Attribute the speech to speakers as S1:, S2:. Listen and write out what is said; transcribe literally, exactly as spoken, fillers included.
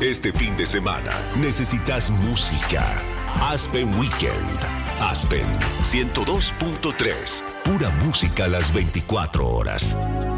S1: Este fin de semana necesitas música. Aspen Weekend. Aspen ciento dos punto tres. Pura música a las veinticuatro horas.